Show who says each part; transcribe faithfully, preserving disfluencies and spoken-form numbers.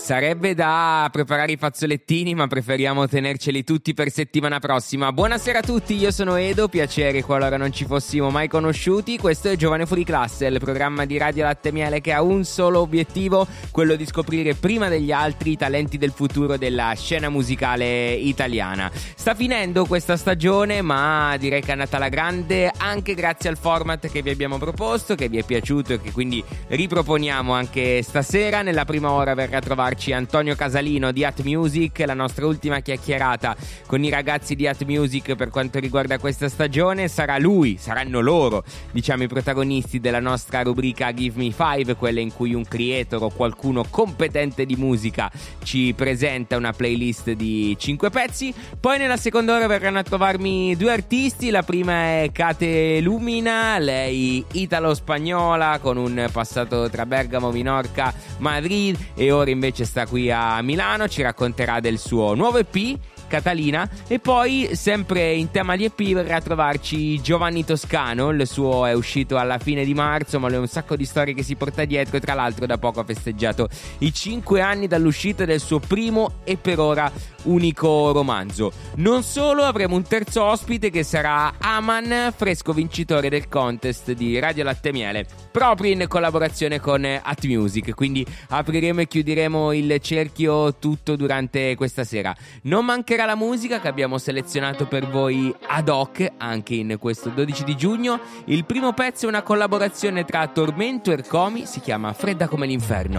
Speaker 1: Sarebbe da preparare i fazzolettini, ma preferiamo tenerceli tutti per settimana prossima. Buonasera a tutti, io sono Edo, piacere qualora non ci fossimo mai conosciuti. Questo è Giovane Fuori Classe, il programma di Radio Latte Miele che ha un solo obiettivo, quello di scoprire prima degli altri i talenti del futuro della scena musicale italiana. Sta finendo questa stagione, ma direi che è andata alla grande anche grazie al format che vi abbiamo proposto, che vi è piaciuto e che quindi riproponiamo anche stasera. Nella prima ora verrà a trovarci Antonio Casalino di At Music, la nostra ultima chiacchierata con i ragazzi di At Music per quanto riguarda questa stagione. Sarà lui, saranno loro, diciamo, i protagonisti della nostra rubrica Give Me Five, quella in cui un creator o qualcuno competente di musica ci presenta una playlist di cinque pezzi. Poi nella seconda ora verranno a trovarmi due artisti. La prima è Kate Lumina, lei italo-spagnola con un passato tra Bergamo, Minorca, Madrid, e ora invece sta qui a Milano. Ci racconterà del suo nuovo E P, Catalina. E poi, sempre in tema di E P, verrà a trovarci Giovanni Toscano. Il suo è uscito alla fine di marzo, ma lui ha un sacco di storie che si porta dietro, e tra l'altro da poco ha festeggiato i cinque anni dall'uscita del suo primo e per ora unico romanzo. Non solo, avremo un terzo ospite che sarà Aman, fresco vincitore del contest di Radio Latte Miele, proprio in collaborazione con At Music. Quindi apriremo e chiuderemo il cerchio tutto durante questa sera. Non mancherà la musica che abbiamo selezionato per voi ad hoc anche in questo dodici di giugno. Il primo pezzo è una collaborazione tra Tormento e Ercomi, si chiama Fredda come l'inferno.